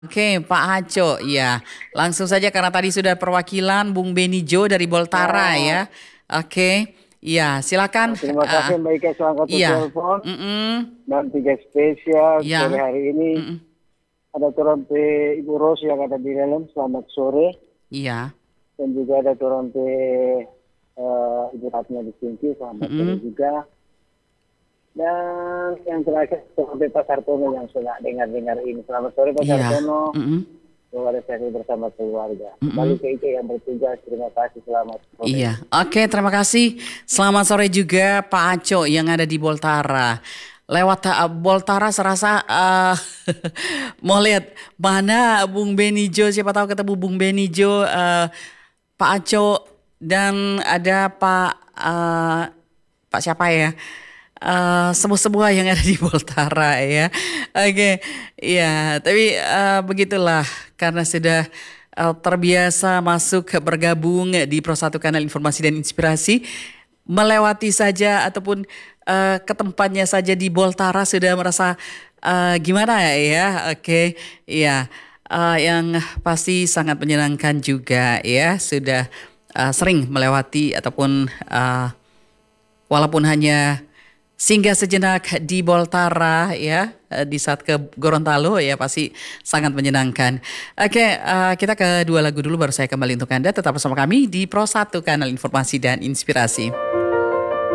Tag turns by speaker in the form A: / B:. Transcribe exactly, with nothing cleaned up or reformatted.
A: Oke, Pak Aco, ya. Langsung saja karena tadi sudah perwakilan Bung Beni Jo dari Boltara
B: Ya,
A: ya. Oke, ya silakan.
B: terima
A: Ah,
B: kasih Mbak Ika sudah angkat
A: iya,
B: telepon.
A: mm
B: Dan tiga spesial sore
A: ya,
B: hari ini
A: mm
B: ada turun P Ibu Ros yang ada di dalam. Selamat sore.
A: iya,
B: Dan juga ada turun P eh, Ibu Ratna di Singki. Selamat sore
A: mm
B: juga. Dan yang terakhir turun P Pak Sartono yang sudah dengar-dengar ini. Selamat sore Pak
A: iya,
B: Sartono.
A: mm
B: Keluarga saya bersama keluarga. Kembali
A: mm
B: ke Ika yang bertugas. Terima kasih. Selamat sore.
A: Iya, oke, terima kasih. Selamat sore juga Pak Aco yang ada di Boltara. Lewat uh, Boltara serasa uh, mau lihat mana Bung Benijo, siapa tahu ketemu Bung Benijo, uh, Pak Aco dan ada Pak uh, Pak siapa ya? Eh, semua-semua yang ada di Boltara ya. Oke, ya, tapi eh, begitulah karena sudah eh, terbiasa masuk bergabung di Pro satu Kanal Informasi dan Inspirasi, melewati saja ataupun eh, ke tempatnya saja di Boltara sudah merasa eh, gimana ya? Oke, ya, eh, yang pasti sangat menyenangkan juga ya, sudah eh, sering melewati ataupun eh, walaupun hanya singgah sejenak di Boltara ya, eh, di saat ke Gorontalo ya pasti sangat menyenangkan. Oke, eh, kita ke dua lagu dulu baru saya kembali untuk Anda. Tetap bersama kami di Pro satu Kanal Informasi dan Inspirasi.